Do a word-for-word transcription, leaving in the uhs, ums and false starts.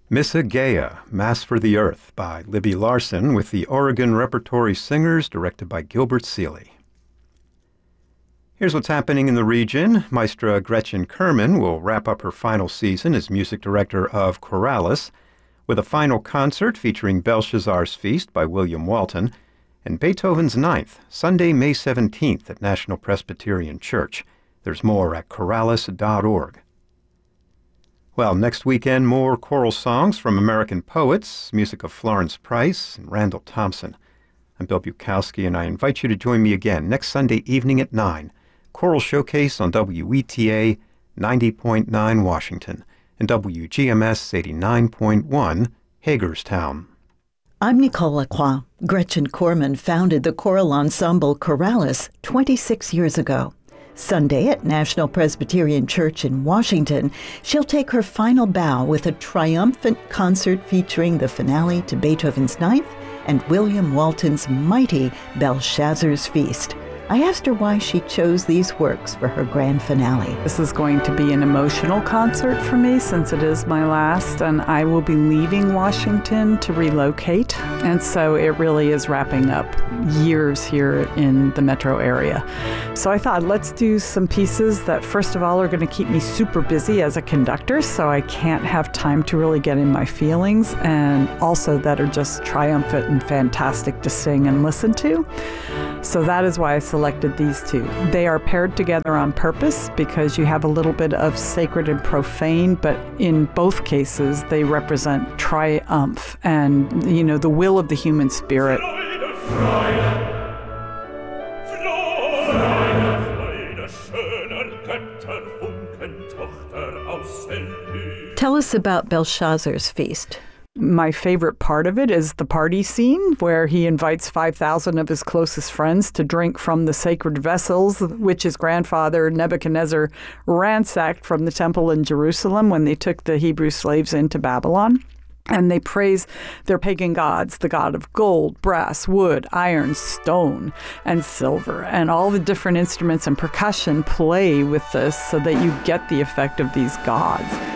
Missa Gea, Mass for the Earth by Libby Larson with the Oregon Repertory Singers, directed by Gilbert Seeley. Here's what's happening in the region. Maestra Gretchen Kerman will wrap up her final season as music director of Chorales with a final concert featuring Belshazzar's Feast by William Walton and Beethoven's Ninth, Sunday, May seventeenth at National Presbyterian Church. There's more at chorales dot org. Well, next weekend, more choral songs from American poets, music of Florence Price and Randall Thompson. I'm Bill Bukowski, and I invite you to join me again next Sunday evening at nine. Choral Showcase on W E T A ninety point nine Washington and W G M S eighty-nine point one Hagerstown. I'm Nicole Lacroix. Gretchen Kerman founded the choral ensemble Chorales twenty-six years ago. Sunday at National Presbyterian Church in Washington, she'll take her final bow with a triumphant concert featuring the finale to Beethoven's Ninth and William Walton's mighty Belshazzar's Feast. I asked her why she chose these works for her grand finale. This is going to be an emotional concert for me since it is my last, and I will be leaving Washington to relocate. And so it really is wrapping up years here in the metro area. So I thought, let's do some pieces that, first of all, are going to keep me super busy as a conductor, so I can't have time to really get in my feelings, and also that are just triumphant and fantastic to sing and listen to. So that is why I selected these two. They are paired together on purpose because you have a little bit of sacred and profane, but in both cases, they represent triumph and, you know, the will of the human spirit. Tell us about Belshazzar's Feast. My favorite part of it is the party scene where he invites five thousand of his closest friends to drink from the sacred vessels, which his grandfather Nebuchadnezzar ransacked from the temple in Jerusalem when they took the Hebrew slaves into Babylon. And they praise their pagan gods, the god of gold, brass, wood, iron, stone, and silver. And all the different instruments and percussion play with this so that you get the effect of these gods.